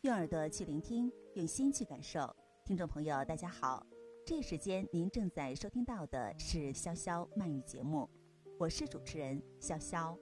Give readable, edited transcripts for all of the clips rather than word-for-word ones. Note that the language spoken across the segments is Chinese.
用耳朵去聆听，用心去感受。听众朋友大家好，这时间您正在收听到的是潇潇慢语节目，我是主持人潇潇。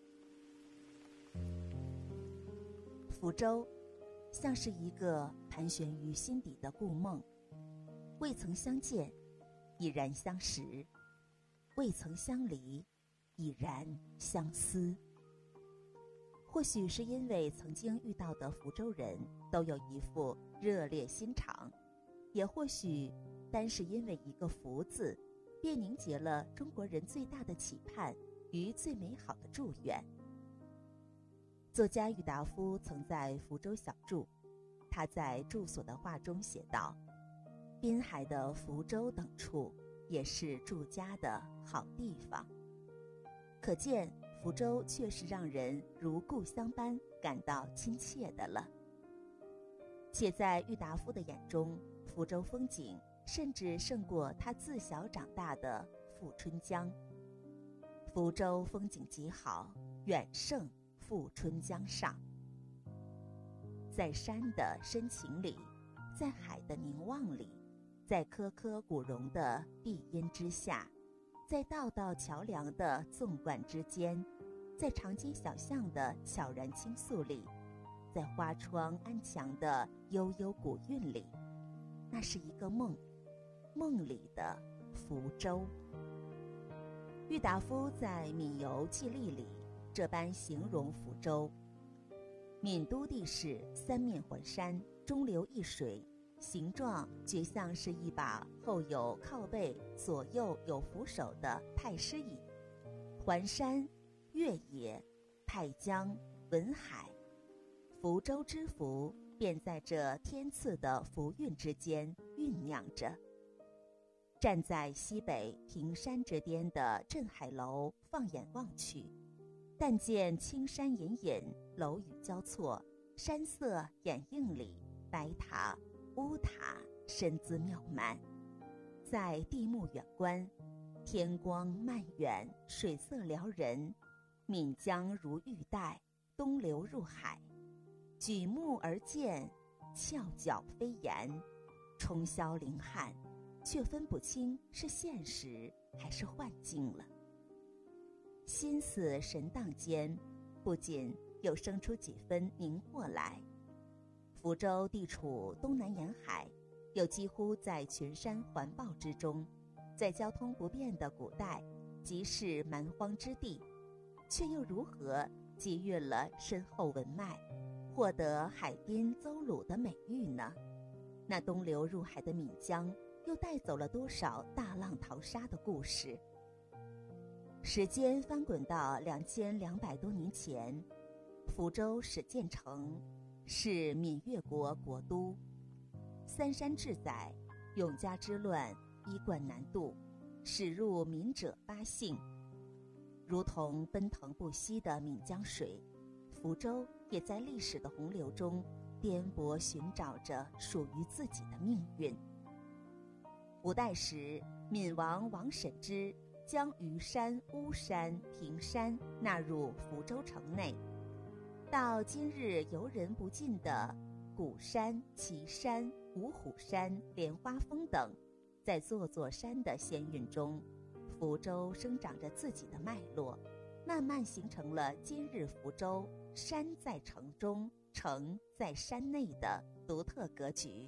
福州像是一个盘旋于心底的故梦，未曾相见已然相识，未曾相离已然相思。或许是因为曾经遇到的福州人都有一副热烈心肠，也或许单是因为一个福字，便凝结了中国人最大的期盼与最美好的祝愿。作家郁达夫曾在福州小住，他在住所的话中写道：滨海的福州等处也是住家的好地方。可见福州确实让人如故乡般感到亲切的了。且在郁达夫的眼中，福州风景甚至胜过他自小长大的富春江。福州风景极好，远胜富春江上。在山的深情里，在海的凝望里，在棵棵古榕的碧荫之下，在道道桥梁的纵贯之间，在长街小巷的悄然倾诉里，在花窗安墙的悠悠古韵里，那是一个梦，梦里的福州。郁达夫在《闽游记历》里这般形容福州：闽都地势三面环山，中流一水，形状绝像是一把后有靠背、左右有扶手的太师椅，环山、越野、派江、文海，福州之福便在这天赐的福运之间酝酿着。站在西北平山之巅的镇海楼放眼望去，但见青山隐隐，楼宇交错，山色掩映里，白塔乌塔身姿妙曼。在地目远观，天光漫远，水色撩人，闽江如玉带，东流入海，举目而见，翘角飞檐，冲霄凌汉，却分不清是现实还是幻境了。心思神荡间，不仅又生出几分凝惑来。福州地处东南沿海，又几乎在群山环抱之中，在交通不便的古代即是蛮荒之地，却又如何集运了深厚文脉，获得海滨邹鲁的美誉呢？那东流入海的闽江又带走了多少大浪淘沙的故事？时间翻滚到2200多年前，福州始建成，是闽越国国都。三山治载，永嘉之乱，衣冠南渡，驶入闽者八姓。如同奔腾不息的闽江水，福州也在历史的洪流中颠簸寻找着属于自己的命运。五代时，闽王王审知将虞山、巫山、平山纳入福州城内。到今日游人不尽的鼓山、岐山、五虎山、莲花峰等，在座座山的仙韵中，福州生长着自己的脉络，慢慢形成了今日福州山在城中，城在山内的独特格局。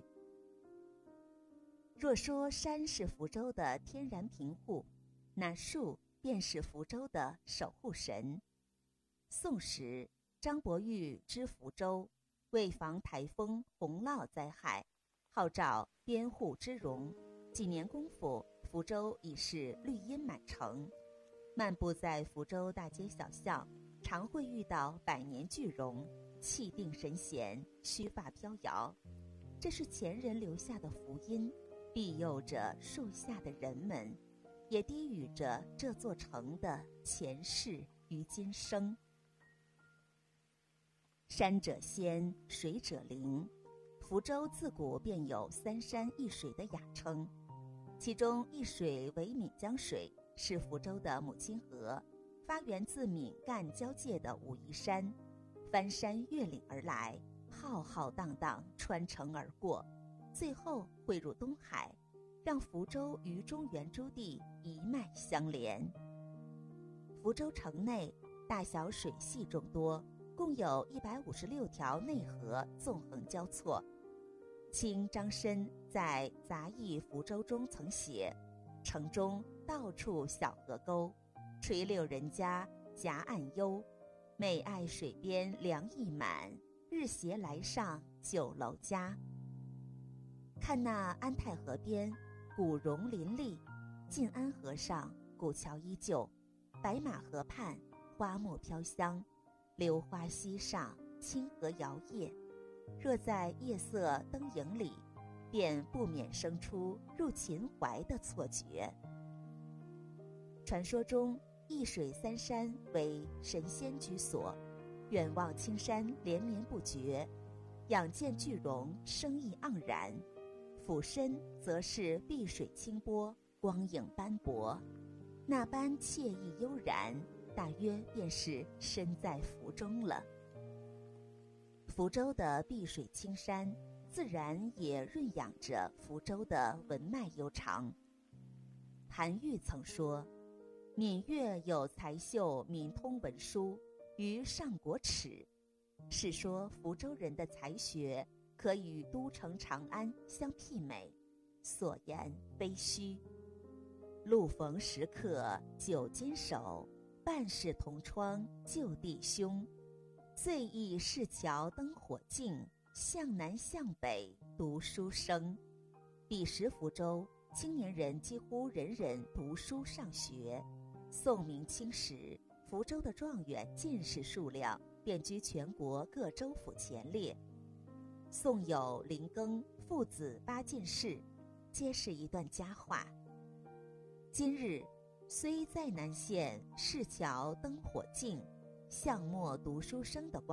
若说山是福州的天然平户，那树便是福州的守护神。宋时，张伯玉知福州，为防台风、洪涝灾害，号召编户之容。几年功夫，福州已是绿荫满城。漫步在福州大街小巷，常会遇到百年巨榕，气定神闲，须发飘摇。这是前人留下的福音，庇佑着树下的人们，也低语着这座城的前世与今生。山者仙，水者灵，福州自古便有三山一水的雅称，其中一水为闽江水，是福州的母亲河，发源自闽赣交界的武夷山，翻山越岭而来， 浩浩荡荡穿城而过，最后汇入东海，让福州与中原诸地一脉相连。福州城内大小水系众多，共有156条内河纵横交错。清张申在《杂忆福州》中曾写，城中到处小河沟，垂柳人家夹岸幽，每爱水边凉意满，日斜来上酒楼家。看那安泰河边古榕林立，晋安河上古桥依旧，白马河畔花木飘香，榴花溪上清河摇曳。若在夜色灯影里，便不免生出入秦淮的错觉。传说中一水三山为神仙居所，远望青山连绵不绝，仰见巨龙生意盎然，俯身则是碧水清波，光影斑驳，那般惬意悠然，大约便是身在福中了。福州的碧水青山自然也润养着福州的文脉悠长。韩愈曾说，闽粤有才秀民通文书，于上国耻，是说福州人的才学可与都城长安相媲美，所言非虚。路逢时刻酒今首，半世同窗旧弟兄，最忆市桥灯火尽，向南向北读书声。彼时福州青年人几乎人人读书上学，宋明清时，福州的状元进士数量便居全国各州府前列。宋有林庚父子8进士，皆是一段佳话。今日虽在南县市桥灯火尽，巷陌读书声的光